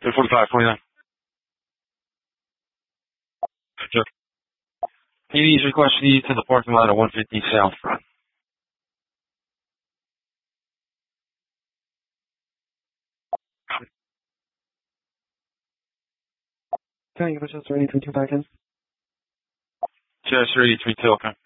245, 29. Sure. PD's requesting you to the parking lot at 150 South. Okay, you can just ready to back in. Chester 832, okay.